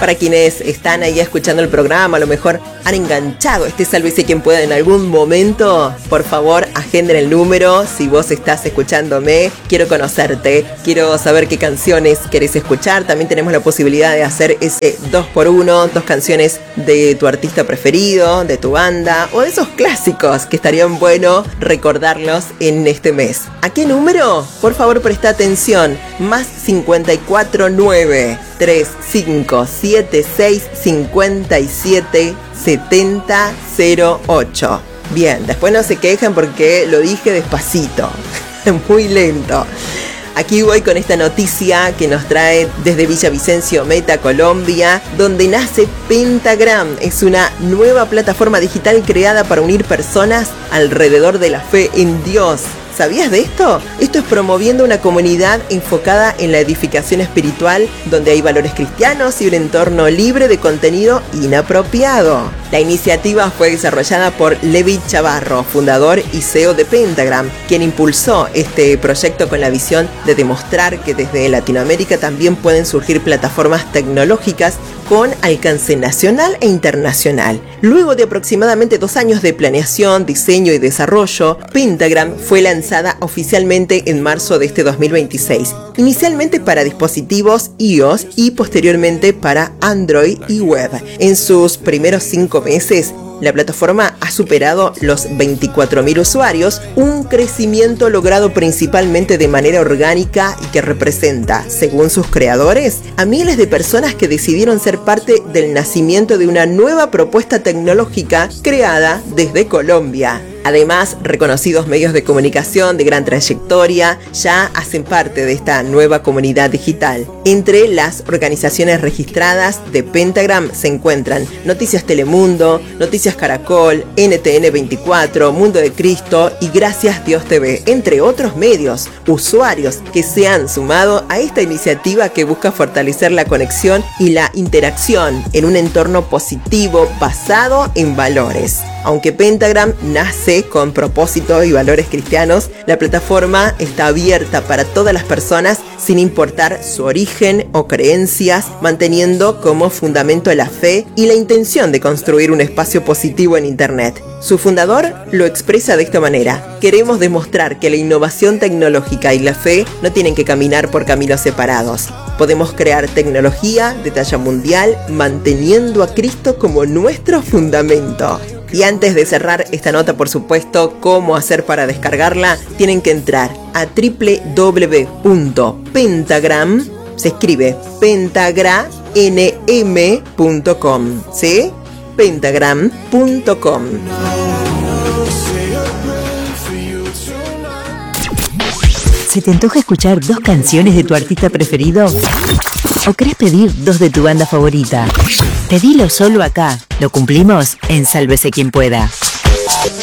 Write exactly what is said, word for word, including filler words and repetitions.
Para quienes están ahí escuchando el programa, a lo mejor han enganchado este Sálvese quien pueda en algún momento, por favor, agenden el número. Si vos estás escuchándome, quiero conocerte, quiero saber qué canciones querés escuchar. También tenemos la posibilidad de hacer ese dos por uno, dos canciones de tu artista preferido, de tu banda o de esos clásicos que estarían bueno recordarlos en este mes. ¿A qué número? Por favor, presta atención. Más cincuenta y cuatro nueve treinta y cinco setenta y seis cincuenta y siete setenta cero ocho. Bien, después no se quejen porque lo dije despacito, muy lento. Aquí voy con esta noticia que nos trae desde Villavicencio Meta, Colombia, donde nace Pentagram. Es una nueva plataforma digital creada para unir personas alrededor de la fe en Dios. ¿Sabías de esto? Esto es promoviendo una comunidad enfocada en la edificación espiritual, donde hay valores cristianos y un entorno libre de contenido inapropiado. La iniciativa fue desarrollada por Levi Chavarro, fundador y C E O de Pentagram, quien impulsó este proyecto con la visión de demostrar que desde Latinoamérica también pueden surgir plataformas tecnológicas con alcance nacional e internacional. Luego de aproximadamente dos años de planeación, diseño y desarrollo, Pentagram fue lanzada oficialmente en marzo de este dos mil veintiséis, inicialmente para dispositivos iOS y posteriormente para Android y web. En sus primeros cinco meses, la plataforma ha superado los veinticuatro mil usuarios, un crecimiento logrado principalmente de manera orgánica y que representa, según sus creadores, a miles de personas que decidieron ser parte del nacimiento de una nueva propuesta tecnológica creada desde Colombia. Además, reconocidos medios de comunicación de gran trayectoria ya hacen parte de esta nueva comunidad digital. Entre las organizaciones registradas de Pentagram se encuentran Noticias Telemundo, Noticias Caracol, N T N veinticuatro, Mundo de Cristo y Gracias Dios T V, entre otros medios, usuarios que se han sumado a esta iniciativa que busca fortalecer la conexión y la interacción en un entorno positivo basado en valores. Aunque Pentagram nace con propósito y valores cristianos, la plataforma está abierta para todas las personas sin importar su origen o creencias, manteniendo como fundamento la fe y la intención de construir un espacio positivo en Internet. Su fundador lo expresa de esta manera: queremos demostrar que la innovación tecnológica y la fe no tienen que caminar por caminos separados. Podemos crear tecnología de talla mundial manteniendo a Cristo como nuestro fundamento. Y antes de cerrar esta nota, por supuesto, cómo hacer para descargarla, tienen que entrar a doble u doble u doble u punto pentagram, se escribe pentagram punto com, ¿sí? pentagram punto com. ¿Se te antoja escuchar dos canciones de tu artista preferido? ¿O querés pedir dos de tu banda favorita? Pedilo solo acá. Lo cumplimos en Sálvese quien pueda.